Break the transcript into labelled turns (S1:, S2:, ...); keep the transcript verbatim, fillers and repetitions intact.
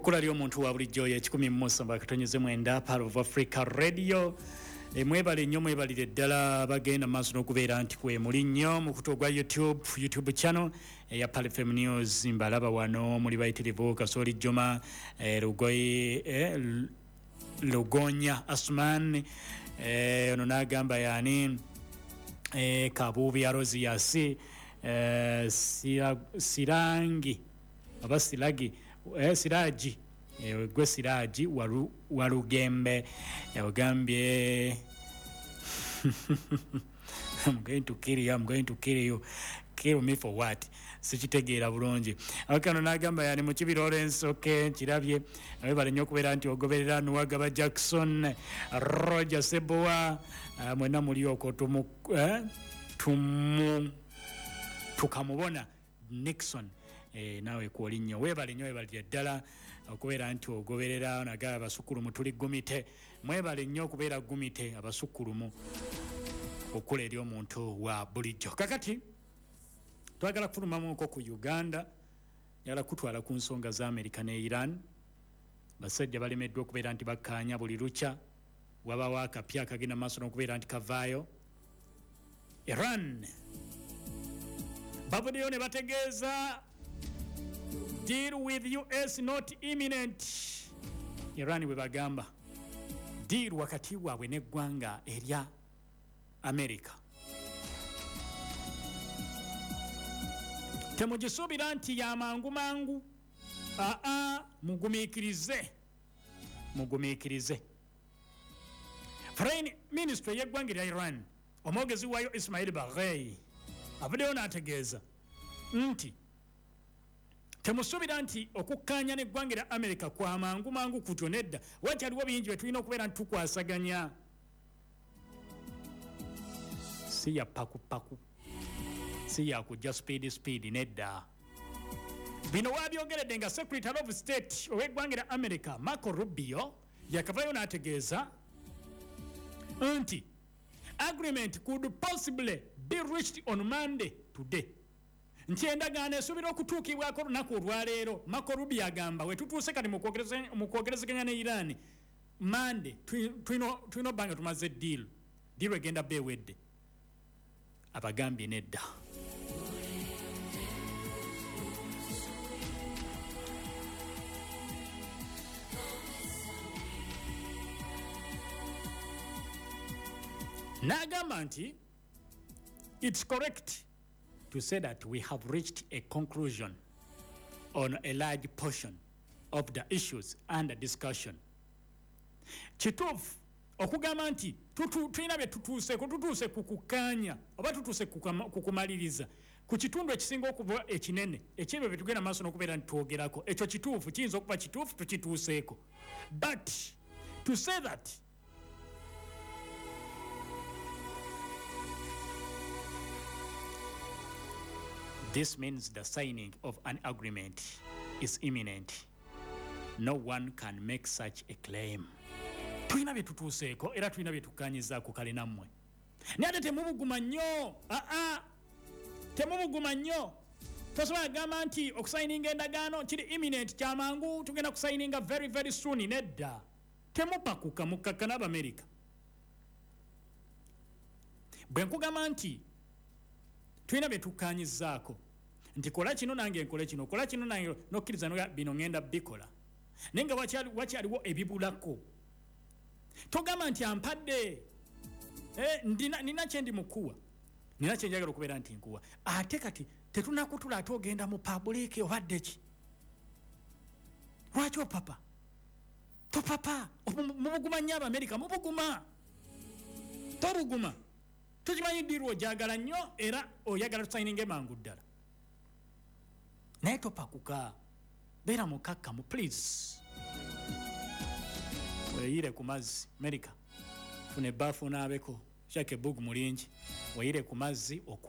S1: okula lyo omuntu wa bulijjo ekikumi mu musanvu akatonnyeze mwenda Pearl of Africa Radio. E mwebale nnyo mwebalire ddala bagenda maaso n'okubeera nti kwe muli nnyo mu kutu gwa YouTube YouTube channel eya Pearl F M News. Mbalaba wano muli bayitirivu Kasoli Joma, eh, Lugoyi eh, Lugonya Asman, eh, ono n'agamba yani eh, Kabubi Arozi Yasi, eh, Sira, Sirangi aba Siragi eh, Siraji eh, gwe Siraji walu, Walugembe yagambye I'm going to kill you, I'm going to kill you. Kill me for what? Sichitegeera bulungi. Akano nagamba yani mu kibiro Lawrence okay kirabye abale nnyo kubeera nti ogoberera Nuwagaba Jackson, Roger Sebowa, uh, mwena muli oko tumu eh, tumu tukamubona Nixon eh, nawe kuoli nnyo webale nnyo webale ddala okubeera nti ogoberera nagaba abasukulumu tuli gumite mwebale nnyo okubeera gumite abasukulumu okula eri omuntu wa bulijjo. Kakati twagala kufulumamu ko ku Uganda yala kutwala ku nsonga za America ne Iran. Basajja balemeddwa okubeera nti bakkaanya buli lucha wabawo akapya akagenda maaso n'okubeera nti kavaayo. Iran babuddeyo ne bategeeza deal with U S not imminent. Iran bwe bagamba deal wakati waabwe n'eggwanga erya America temugisuubira nti ya mangu mangu. Aa mugumiikirize mugumiikirize. Foreign Ministry y'eggwanga erya Iran omwogezi waayo Ismail Baghei avuddeyo n'ategeeza nti temusuubira nti okukkaanya n'eggwanga erya America kwa mangu mangu kutyo nedda wakyaliwo bingi bye tulina okubeera nti tukwasaganya. Si ya paku paku si ya kujja speed speed nedda. Bino wabyogeredde nga Secretary of State ow'eggwanga erya America Marco Rubio yakavayo n'ategeeza nti agreement could possibly be reached on Monday today. Nti endagaano esuubira okutuukibwako olunaku olwaleero. Marco Rubio agamba we tutuuse kati mu kwogerezeganya ne Iran Monday tulina obbanga tumaze deal deal egenda beewedde. Abagambye nedda. Nagamba nti it's correct to say that we have reached a conclusion on a large portion of the issues under discussion. Kituufu okugamba nti tulina bye tutuuseeko tutuuse ku kukkaanya oba tutuuse ku kumaliriza ku kitundu ekisinga okuba ekinene ekyebyo bye tugenda maaso n'okubeera nti twogerako. Ekyo kituufu kiyinza okuba kituufu tukituuseeko, but to say that this means the signing of an agreement is imminent. No one can make such a claim. Tulina bye tutuuseeko era tulina bye tukkaanyizaako kale nammwe naye ate temubuguma nnyo. aa temubuguma nnyo. Tosobola kugamba nti okusayininga endagaano kiri imminent kyamangu tugenda kusayininga very very soon. Nedda. Temupakuka mukkakkana Abamerika. Bwe nkugamba nti tulina bye tukkaanyizaako nti kola kino nange nkole kino kola kino nange nokkiriza bino ngenda bikola naye nga wakyaliwo ebibulako. Togamba nti ampadde eh, nina kyendi mukuwa nina kyenjagala okubeera nti nkuwa ate kati tetunakutula ate ogenda mu public obadde ki. Lwaki opapa topapa mubuguma nnyo Abamerika mubuguma tobuguma. Tukimanyi diru ojagala nnyo era oyagala tusayininge mangu ddala naye topakuka beera mukakkamu please. Weyire ku mazzi America funa ebbafu naabeko shake bug mulingi weyire ku mazzi oku